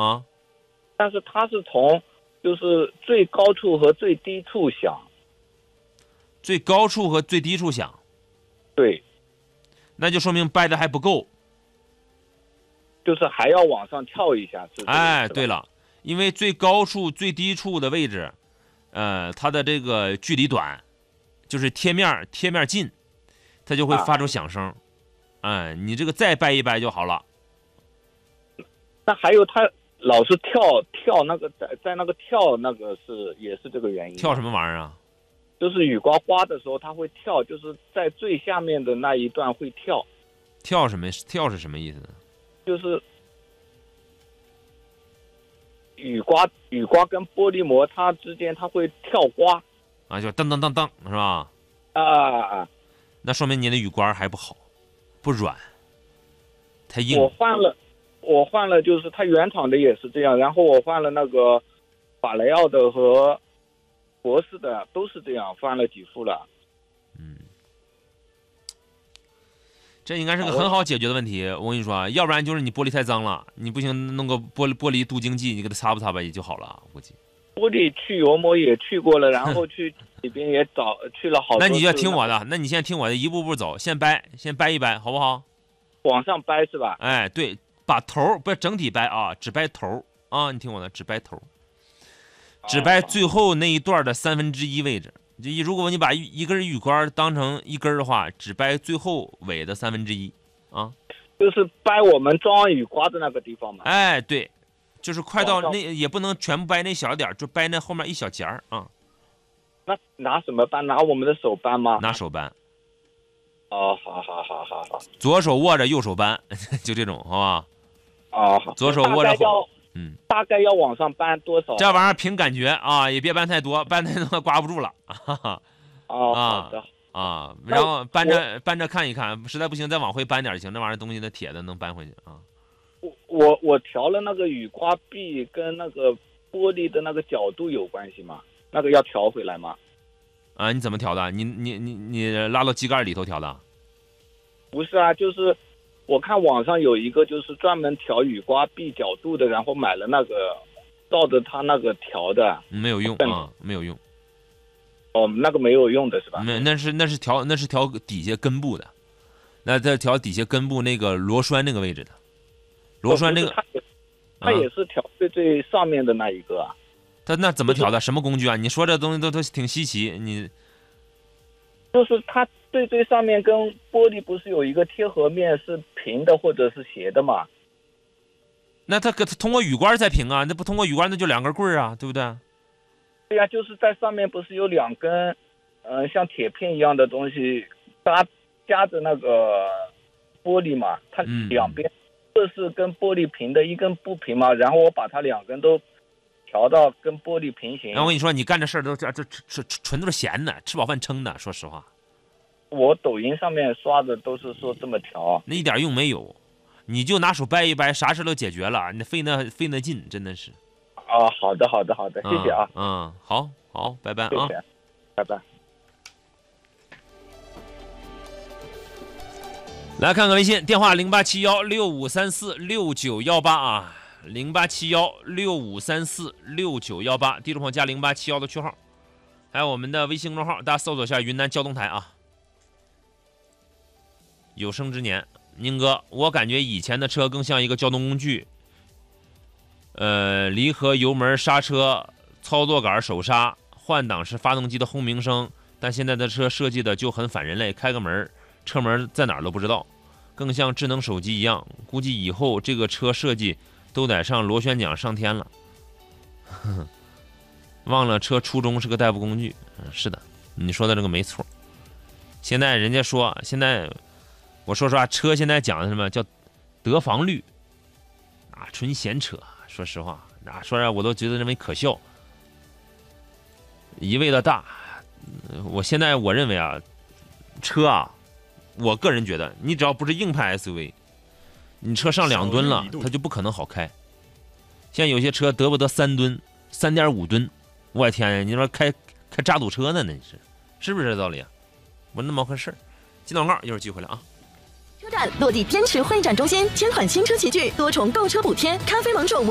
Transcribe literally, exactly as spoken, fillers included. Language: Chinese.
啊？ 但是它是从就是最高处和最低处响。 最高处和最低处响。 对。 那就说明掰的还不够。 就是还要往上跳一下。是哎，对了，因为最高处、最低处的位置，呃，它的这个距离短，就是贴面贴面近，它就会发出响声。哎、啊嗯，你这个再掰一掰就好了。 那还有它老是跳跳那个在在那个跳那个是也是这个原因。 跳什么玩意儿啊？ 就是雨刮刮的时候它会跳，就是在最下面的那一段会跳。 跳什么？跳是什么意思呢？ 就是雨刮雨刮跟玻璃膜它之间它会跳刮啊，就噔噔噔噔是吧？ 啊啊！ 那说明你的雨刮还不好，不软，太硬。 我换了，我换了，就是它原厂的也是这样，然后我换了那个法雷奥的和博士的都是这样，换了几副了。 嗯。这应该是个很好解决的问题，我跟你说啊，要不然就是你玻璃太脏了，你不行弄个玻璃玻璃镀晶剂，你给它擦吧擦吧也就好了，估计。 玻璃去油膜也去过了，然后去里边也找去了好多次。 那你就要听我的，那你现在听我的，一步步走，先掰，先掰一掰，好不好？ 往上掰是吧？ 哎，对，把头不是整体掰啊，只掰头啊，你听我的，只掰头，只掰最后那一段的三分之一位置。就如果你把一根雨刮当成一根的话，只掰最后尾的三分之一啊， 就是掰我们装雨刮的那个地方嘛。 哎，对，就是快到那也不能全部掰那小点，就掰那后面一小节儿啊。 那拿什么扳？拿我们的手扳吗？ 拿手扳。 哦，好好好好好。 左手握着，右手扳，就这种，好吧？ 哦，好。 左手握着后。嗯， 大概要往上搬多少？ 这玩意儿凭感觉啊，也别搬太多，搬太多刮不住了。哈哈。 哦，好的。 啊，然后搬着搬着看一看，实在不行再往回搬点就行。那玩意儿东西的铁的能搬回去啊。 我我我调了那个雨刮臂跟那个玻璃的那个角度有关系吗？那个要调回来吗？ 啊，你怎么调的？你你你你拉到机盖里头调的？ 不是啊，就是。我看网上有一个就是专门调雨刮臂角度的，然后买了那个照着他那个调的， 没有用啊，没有用。 哦，那个没有用的是吧？ 没，那是那是调那是调底下根部的，那在调底下根部那个螺栓那个位置的，螺栓那个， 它也它也是调最最上面的那一个啊。 它那怎么调的？什么工具啊？你说这东西都都挺稀奇，你就是它。最最上面跟玻璃不是有一个贴合面是平的或者是斜的吗？ 那它可通过雨刮才平啊，那不通过雨刮那就两根棍儿啊，对不对？ 对呀、啊，就是在上面不是有两根，嗯、呃，像铁片一样的东西搭夹着那个玻璃嘛，它两边一个是跟玻璃平的，一根不平嘛，然后我把它两根都调到跟玻璃平行。 然后我跟你说，你干这事儿都这这这纯都是闲的，吃饱饭撑的，说实话。 我抖音上面刷的都是说这么调， 那一点用没有，你就拿手掰一掰，啥事都解决了，你费那费那劲，真的是。 啊，好的好的好的，谢谢啊。 嗯，嗯好好，拜拜啊， 谢谢，拜拜。 来看看微信电话零八七幺六五三四六九幺八啊，零八七幺六五三四六九幺八，地址朋友加零八七幺的区号，还有我们的微信公众号，大家搜索一下云南交通台啊。有生之年，宁哥，我感觉以前的车更像一个交通工具，呃，离合、油门、刹车、操作杆、手刹、换挡是发动机的轰鸣声，但现在的车设计的就很反人类，开个门，车门在哪儿都不知道，更像智能手机一样。估计以后这个车设计都得上螺旋桨上天了。呵呵，忘了车初衷是个代步工具。嗯，是的，你说的这个没错。现在人家说，现在。我说实话，车现在讲的什么叫得房率啊，纯闲扯。说实话，啊，说让我都觉得认为可笑，一味的大。我现在我认为啊，车啊，我个人觉得，你只要不是硬派 S U V， 你车上两吨了，它就不可能好开。现在有些车得不得三吨、三点五吨，我天呀！你说开开渣土车呢？那是是不是这道理啊？不那么回事儿。进广告，一会儿继续回来啊。 车展落地滇池会展中心，千款新车齐聚，多重购车补贴，咖啡盟主。